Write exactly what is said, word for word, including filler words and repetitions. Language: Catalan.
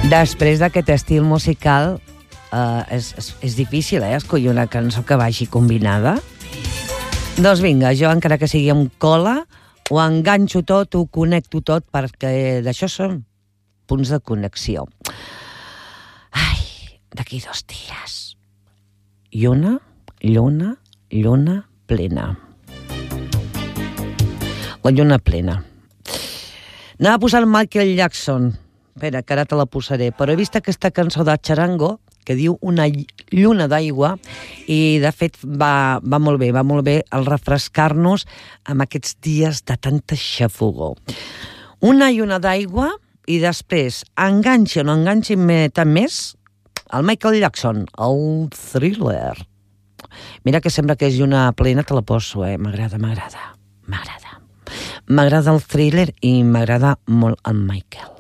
Després d'aquest estil musical, eh, és, és, és difícil, eh, escollir una cançó que vagi combinada. Doncs vinga, jo, encara que sigui amb cola, ho enganxo tot, ho connecto tot, perquè d'això són punts de connexió. Ai, d'aquí dos dies. Lluna, lluna, lluna plena. La lluna plena. Anava a posar el Michael Jackson. Espera, que ara te la posaré. Però he vist aquesta cançó de Charango que diu Una lluna d'aigua i, de fet, va, va molt bé, va molt bé el refrescar-nos amb aquests dies de tanta xafogó. Una lluna d'aigua i després enganxi o no enganxi tant més el Michael Jackson, el Thriller. Mira que sembla que és lluna plena, te la poso, eh? M'agrada, m'agrada, m'agrada. M'agrada el Thriller i m'agrada molt el Michael.